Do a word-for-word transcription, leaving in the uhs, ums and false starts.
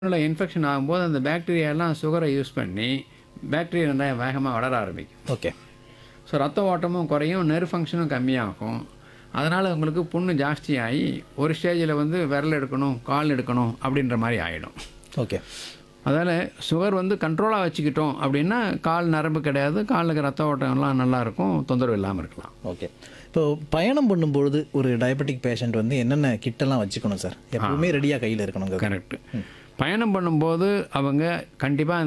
உள்ள இன்ஃபெக்ஷன் ஆகும்போது அந்த பாக்டீரியாலாம் சுகரை யூஸ் பண்ணி பாக்டீரியா நல்லா வேகமாக வளர ஆரம்பிக்கும். ஓகே. ஸோ ரத்த ஓட்டமும் குறையும், நெர்வ் ஃபங்க்ஷனும் கம்மியாகும். அதனால் உங்களுக்கு புண்ணு ஜாஸ்தியாகி ஒரு ஸ்டேஜில் வந்து விரல் எடுக்கணும், கால் எடுக்கணும் அப்படின்ற மாதிரி ஆகிடும். ஓகே. அதால் சுகர் வந்து கண்ட்ரோலாக வச்சுக்கிட்டோம் அப்படின்னா கால் நரம்பு கிடையாது, காலுக்கு ரத்த ஓட்டம்லாம் நல்லாயிருக்கும், தொந்தரவு இல்லாமல் இருக்கலாம். ஓகே. இப்போ பயணம் பண்ணும்பொழுது ஒரு டயபெட்டிக் பேஷண்ட் வந்து என்னென்ன கிட்டெல்லாம் வச்சுக்கணும் சார்? எப்பவுமே ரெடியாக கையில் இருக்கணுங்க. கரெக்டு. பயணம் பண்ணும்போது அவங்க கண்டிப்பாக